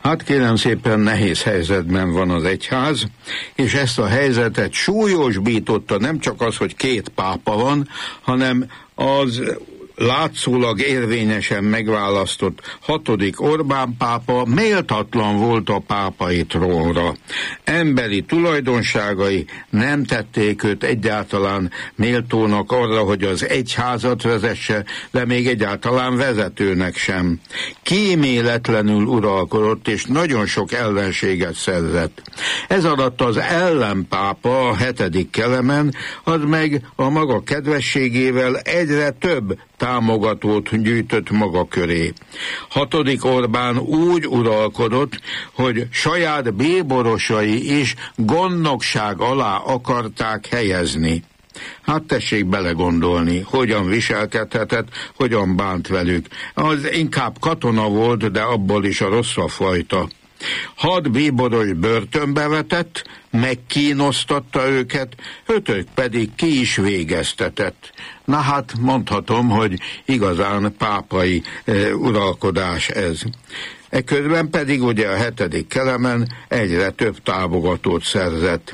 Hát kérem szépen, nehéz helyzetben van az egyház, és ezt a helyzetet súlyosbította nem csak az, hogy két pápa van, hanem az látszólag érvényesen megválasztott 6. Orbán pápa méltatlan volt a pápai trónra. Emberi tulajdonságai nem tették őt egyáltalán méltónak arra, hogy az egyházat vezesse, de még egyáltalán vezetőnek sem. Kíméletlenül uralkodott, és nagyon sok ellenséget szerzett. Ez alatt az ellenpápa, a 7. Kelemen, az meg a maga kedvességével egyre több támogatót gyűjtött maga köré. 6. Orbán úgy uralkodott, hogy saját bíborosai is gondnokság alá akarták helyezni. Hát tessék belegondolni, hogyan viselkedhetett, hogyan bánt velük. Az inkább katona volt, de abból is a rosszabb fajta. 6 bíboros börtönbe vetett, megkínoztatta őket, 5 pedig ki is végeztetett. Na hát mondhatom, hogy igazán pápai uralkodás ez. Eközben pedig ugye a 7. Kelemen egyre több támogatót szerzett.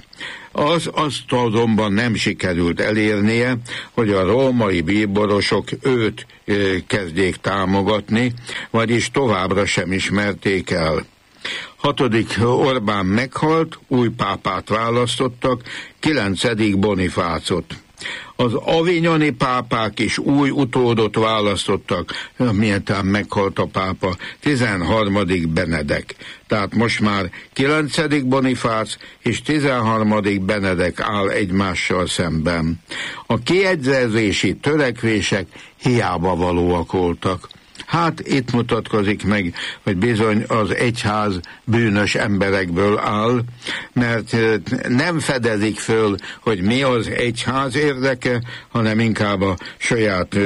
Azt azonban nem sikerült elérnie, hogy a római bíborosok őt kezdjék támogatni, vagyis továbbra sem ismerték el. 6. Orbán meghalt, új pápát választottak, 9. Bonifácot. Az avignoni pápák is új utódot választottak, miután meghalt a pápa, 13. Benedek. Tehát most már 9. Bonifác és 13. Benedek áll egymással szemben. A kiegyezési törekvések hiába valóak voltak. Hát itt mutatkozik meg, hogy bizony az egyház bűnös emberekből áll, mert nem fedezik föl, hogy mi az egyház érdeke, hanem inkább a saját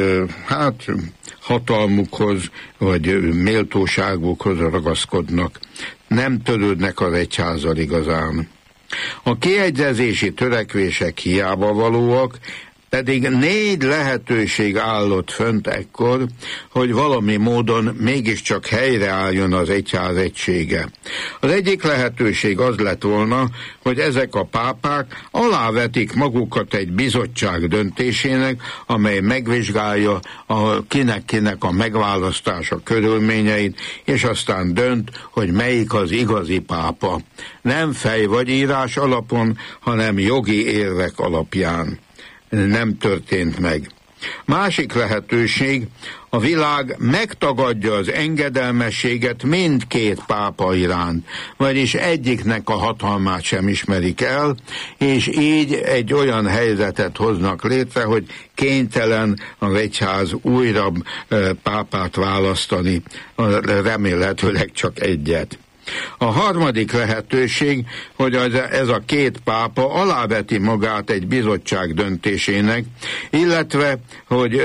hatalmukhoz, vagy méltóságukhoz ragaszkodnak. Nem törődnek az egyházzal igazán. A kiegyezési törekvések hiába valóak, pedig 4 lehetőség állott fönt ekkor, hogy valami módon mégiscsak helyreálljon az egyház egysége. Az egyik lehetőség az lett volna, hogy ezek a pápák alávetik magukat egy bizottság döntésének, amely megvizsgálja kinek-kinek a megválasztása körülményeit, és aztán dönt, hogy melyik az igazi pápa. Nem fej vagy írás alapon, hanem jogi érvek alapján. Nem történt meg. Másik lehetőség, a világ megtagadja az engedelmességet mindkét pápa iránt, vagyis egyiknek a hatalmát sem ismerik el, és így egy olyan helyzetet hoznak létre, hogy kénytelen az egyház újra pápát választani, remélhetőleg csak egyet. A harmadik lehetőség, hogy ez a 2 pápa aláveti magát egy bizottság döntésének, illetve, hogy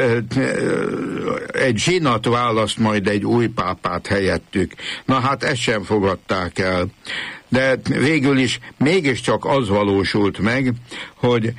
egy zsinat választ majd egy új pápát helyettük. Na hát ezt sem fogadták el. De végül is mégiscsak az valósult meg, hogy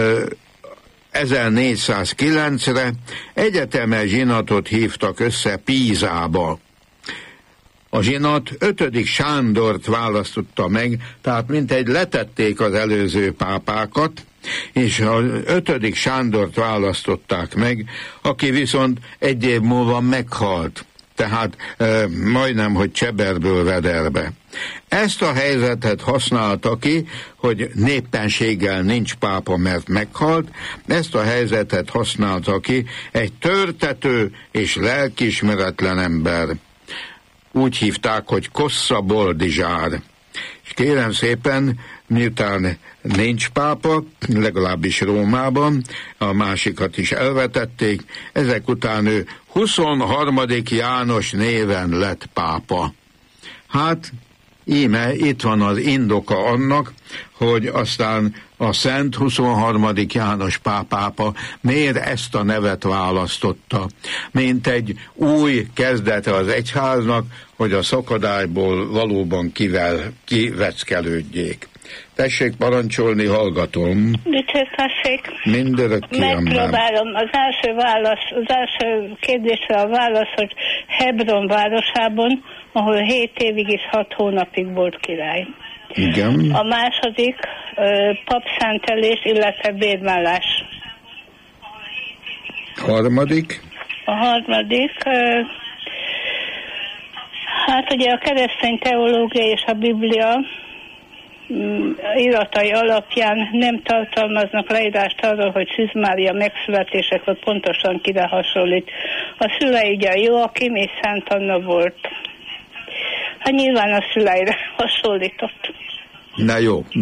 1409-re egyetemes zsinatot hívtak össze Pízába. A zsinat 5. Sándort választotta meg, tehát mintegy letették az előző pápákat, és az 5. Sándort választották meg, aki viszont egy év múlva meghalt, tehát majdnem, hogy cseberből vederbe. Ezt a helyzetet használta ki, hogy néppenséggel nincs pápa, mert meghalt, ezt a helyzetet használta ki egy törtető és lelkiismeretlen ember. Úgy hívták, hogy Kossza Boldizsár. És kérem szépen, miután nincs pápa, legalábbis Rómában, a másikat is elvetették, ezek után ő 23. János néven lett pápa. Hát, íme itt van az indoka annak, hogy aztán a Szent 23. János pápa miért ezt a nevet választotta, mint egy új kezdete az egyháznak, hogy a szakadásból valóban kiveckelődjék. Tessék parancsolni, hallgatom. Dicsértessék. Mindörökké megpróbálom. Az első kérdésre a válasz, hogy Hebron városában ahol 7 évig és 6 hónapig volt király. Igen. A második papszentelés, illetve bérvállás. Harmadik. A harmadik, hát ugye a keresztény teológia és a Biblia iratai alapján nem tartalmaznak leírást arról, hogy Szűz Mária megszületésekor pontosan kire hasonlít. A szülei ugye Joachim és Szent Anna volt. Hát nyilván a szüleire hasonlított. Na jó.